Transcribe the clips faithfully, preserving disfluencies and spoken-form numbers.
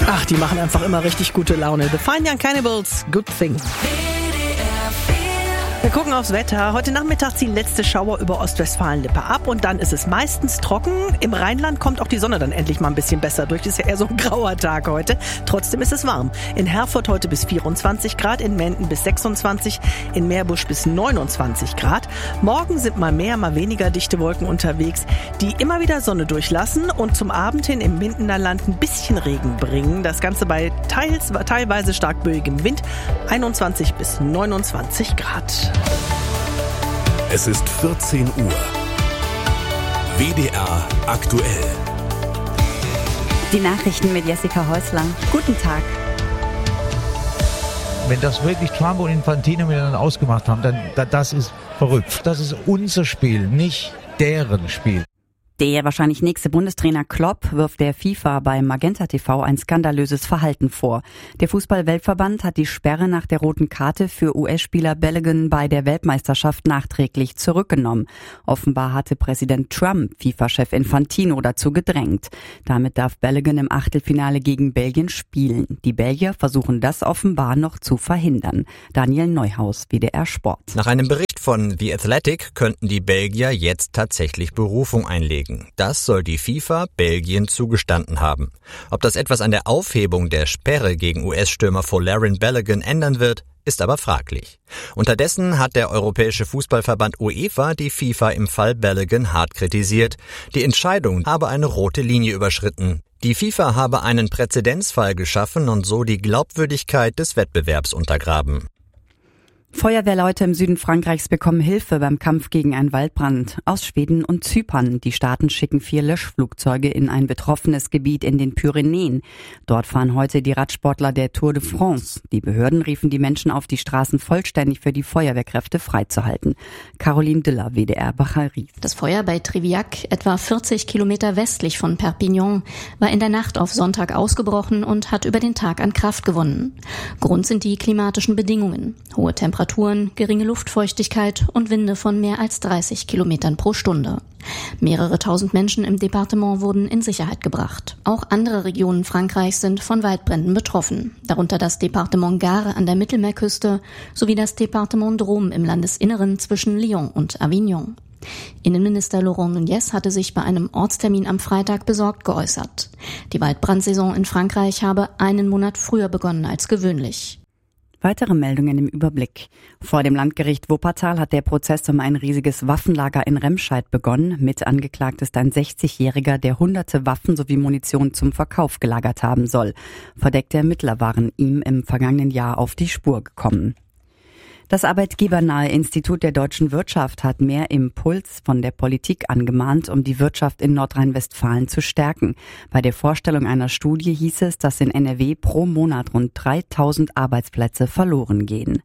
Ach, die machen einfach immer richtig gute Laune. The Fine Young Cannibals, Good Thing. Wir gucken aufs Wetter. Heute Nachmittag ziehen letzte Schauer über Ostwestfalen-Lippe ab und dann ist es meistens trocken. Im Rheinland kommt auch die Sonne dann endlich mal ein bisschen besser durch. Das ist ja eher so ein grauer Tag heute. Trotzdem ist es warm. In Herford heute bis vierundzwanzig Grad, in Menden bis sechsundzwanzig, in Meerbusch bis neunundzwanzig Grad. Morgen sind mal mehr, mal weniger dichte Wolken unterwegs, die immer wieder Sonne durchlassen und zum Abend hin im Mindener Land ein bisschen Regen bringen. Das Ganze bei teils, teilweise stark böigem Wind, einundzwanzig bis neunundzwanzig Grad. Es ist vierzehn Uhr. W D R aktuell. Die Nachrichten mit Jessica Häusler. Guten Tag. Wenn das wirklich Trump und Infantino miteinander ausgemacht haben, dann das ist verrückt. Das ist unser Spiel, nicht deren Spiel. Der wahrscheinlich nächste Bundestrainer Klopp wirft der FIFA bei Magenta T V ein skandalöses Verhalten vor. Der Fußball-Weltverband hat die Sperre nach der roten Karte für U S-Spieler Balogun bei der Weltmeisterschaft nachträglich zurückgenommen. Offenbar hatte Präsident Trump FIFA-Chef Infantino dazu gedrängt. Damit darf Balogun im Achtelfinale gegen Belgien spielen. Die Belgier versuchen das offenbar noch zu verhindern. Daniel Neuhaus, W D R Sport. Nach einem Bericht von The Athletic könnten die Belgier jetzt tatsächlich Berufung einlegen. Das soll die FIFA Belgien zugestanden haben. Ob das etwas an der Aufhebung der Sperre gegen U S-Stürmer Folarin Balogun ändern wird, ist aber fraglich. Unterdessen hat der Europäische Fußballverband UEFA die FIFA im Fall Balogun hart kritisiert. Die Entscheidung habe eine rote Linie überschritten. Die FIFA habe einen Präzedenzfall geschaffen und so die Glaubwürdigkeit des Wettbewerbs untergraben. Feuerwehrleute im Süden Frankreichs bekommen Hilfe beim Kampf gegen einen Waldbrand aus Schweden und Zypern. Die Staaten schicken vier Löschflugzeuge in ein betroffenes Gebiet in den Pyrenäen. Dort fahren heute die Radsportler der Tour de France. Die Behörden riefen die Menschen auf, die Straßen vollständig für die Feuerwehrkräfte freizuhalten. Caroline Diller, W D R Bachari. Das Feuer bei Triviac, etwa vierzig Kilometer westlich von Perpignan, war in der Nacht auf Sonntag ausgebrochen und hat über den Tag an Kraft gewonnen. Grund sind die klimatischen Bedingungen. Hohe Temperaturen, geringe Luftfeuchtigkeit und Winde von mehr als dreißig Kilometern pro Stunde. Mehrere tausend Menschen im Departement wurden in Sicherheit gebracht. Auch andere Regionen Frankreichs sind von Waldbränden betroffen, darunter das Departement Gard an der Mittelmeerküste sowie das Departement Drôme im Landesinneren zwischen Lyon und Avignon. Innenminister Laurent Nunez hatte sich bei einem Ortstermin am Freitag besorgt geäußert. Die Waldbrandsaison in Frankreich habe einen Monat früher begonnen als gewöhnlich. Weitere Meldungen im Überblick. Vor dem Landgericht Wuppertal hat der Prozess um ein riesiges Waffenlager in Remscheid begonnen. Mit angeklagt ist ein sechzigjähriger, der hunderte Waffen sowie Munition zum Verkauf gelagert haben soll. Verdeckte Ermittler waren ihm im vergangenen Jahr auf die Spur gekommen. Das arbeitgebernahe Institut der deutschen Wirtschaft hat mehr Impuls von der Politik angemahnt, um die Wirtschaft in Nordrhein-Westfalen zu stärken. Bei der Vorstellung einer Studie hieß es, dass in N R W pro Monat rund dreitausend Arbeitsplätze verloren gehen.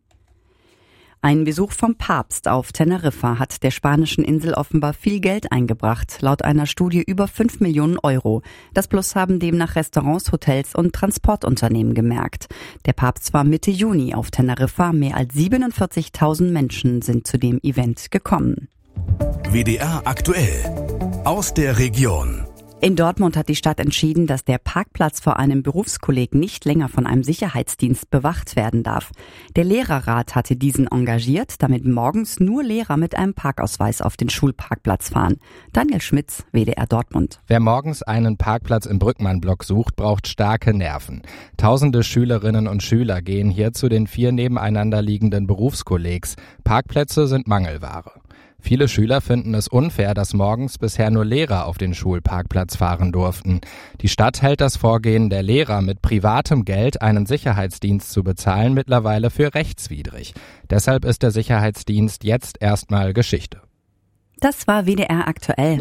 Ein Besuch vom Papst auf Teneriffa hat der spanischen Insel offenbar viel Geld eingebracht, laut einer Studie über fünf Millionen Euro. Das Plus haben demnach Restaurants, Hotels und Transportunternehmen gemerkt. Der Papst war Mitte Juni auf Teneriffa, mehr als siebenundvierzigtausend Menschen sind zu dem Event gekommen. W D R aktuell aus der Region. In Dortmund hat die Stadt entschieden, dass der Parkplatz vor einem Berufskolleg nicht länger von einem Sicherheitsdienst bewacht werden darf. Der Lehrerrat hatte diesen engagiert, damit morgens nur Lehrer mit einem Parkausweis auf den Schulparkplatz fahren. Daniel Schmitz, W D R Dortmund. Wer morgens einen Parkplatz im Brückmann-Block sucht, braucht starke Nerven. Tausende Schülerinnen und Schüler gehen hier zu den vier nebeneinander liegenden Berufskollegs. Parkplätze sind Mangelware. Viele Schüler finden es unfair, dass morgens bisher nur Lehrer auf den Schulparkplatz fahren durften. Die Stadt hält das Vorgehen der Lehrer, mit privatem Geld einen Sicherheitsdienst zu bezahlen, mittlerweile für rechtswidrig. Deshalb ist der Sicherheitsdienst jetzt erstmal Geschichte. Das war W D R aktuell.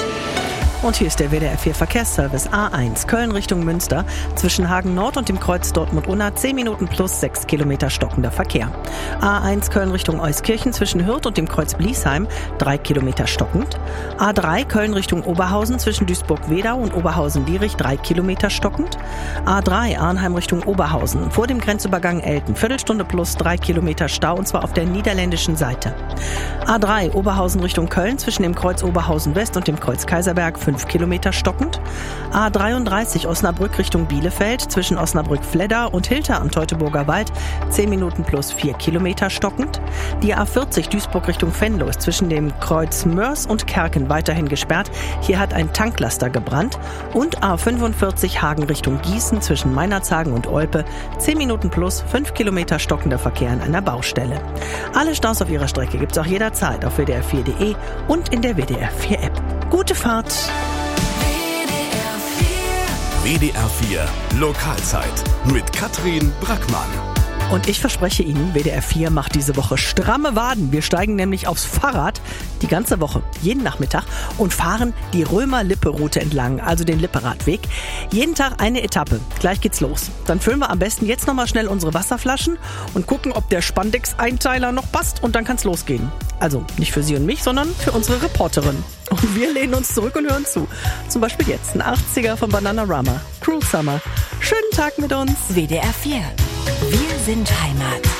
Und hier ist der W D R vier Verkehrsservice A eins Köln Richtung Münster. Zwischen Hagen Nord und dem Kreuz Dortmund-Unna zehn Minuten plus sechs Kilometer stockender Verkehr. A eins Köln Richtung Euskirchen zwischen Hürth und dem Kreuz Bliesheim drei Kilometer stockend. A drei Köln Richtung Oberhausen zwischen Duisburg-Wedau und Oberhausen-Dierich drei Kilometer stockend. A drei Arnheim Richtung Oberhausen vor dem Grenzübergang Elten Viertelstunde plus drei Kilometer Stau und zwar auf der niederländischen Seite. A drei Oberhausen Richtung Köln zwischen dem Kreuz Oberhausen West und dem Kreuz Kaiserberg fünf Kilometer stockend. A dreiunddreißig Osnabrück Richtung Bielefeld zwischen Osnabrück-Fledder und Hilter am Teutoburger Wald zehn Minuten plus vier Kilometer stockend. Die A vierzig Duisburg Richtung Venlo ist zwischen dem Kreuz Mörs und Kerken weiterhin gesperrt. Hier hat ein Tanklaster gebrannt. Und A fünfundvierzig Hagen Richtung Gießen zwischen Meinerzhagen und Olpe zehn Minuten plus fünf Kilometer stockender Verkehr an einer Baustelle. Alle Staus auf ihrer Strecke gibt's auch jederzeit auf w d r vier punkt d e und in der W D R vier App. Gute Fahrt! W D R vier Lokalzeit mit Katrin Brackmann. Und ich verspreche Ihnen, W D R vier macht diese Woche stramme Waden. Wir steigen nämlich aufs Fahrrad die ganze Woche, jeden Nachmittag und fahren die Römer-Lippe-Route entlang, also den Lippe-Radweg. Jeden Tag eine Etappe. Gleich geht's los. Dann füllen wir am besten jetzt nochmal schnell unsere Wasserflaschen und gucken, ob der Spandex-Einteiler noch passt und dann kann's losgehen. Also nicht für Sie und mich, sondern für unsere Reporterin. Und wir lehnen uns zurück und hören zu. Zum Beispiel jetzt ein achtziger von Bananarama. Cruel Summer. Schönen Tag mit uns. W D R vier. Wir sind Heimat.